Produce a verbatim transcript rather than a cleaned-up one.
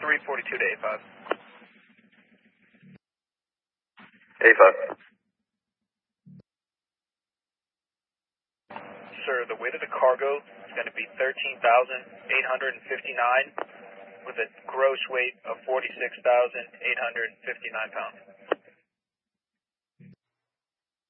three forty-two to A five. A five. Sir, the weight of the cargo is going to be thirteen thousand eight hundred fifty-nine with a gross weight of forty-six thousand eight hundred fifty-nine pounds.